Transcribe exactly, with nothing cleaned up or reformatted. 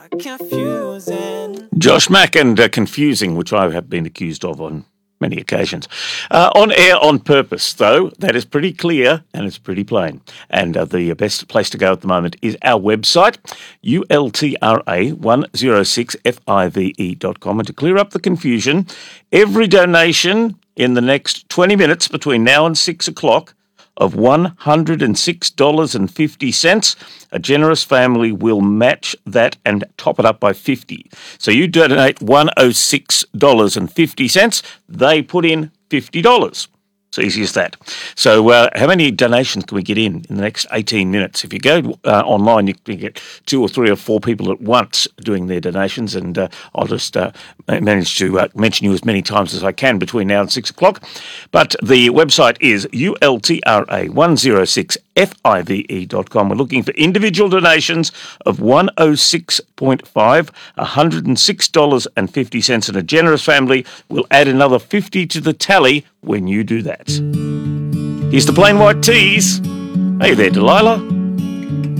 Confusing. Josh Mack and uh, Confusing, which I have been accused of on many occasions. Uh, on air on purpose, though, that is pretty clear and it's pretty plain. And uh, the best place to go at the moment is our website, U L T R A one oh six five e dot com. And to clear up the confusion, every donation in the next twenty minutes between now and six o'clock of one hundred six dollars and fifty cents, a generous family will match that and top it up by fifty dollars. So you donate one hundred six dollars and fifty cents, they put in fifty dollars. It's easy as that. So uh, how many donations can we get in in the next eighteen minutes? If you go uh, online, you can get two or three or four people at once doing their donations, and uh, I'll just uh, manage to uh, mention you as many times as I can between now and six o'clock. But the website is U L T R A one oh six five e dot com. We're looking for individual donations of one hundred six point five, one hundred six dollars and fifty cents, and a generous family will add another fifty to the tally when you do that. Here's the Plain White Tees. Hey there, Delilah.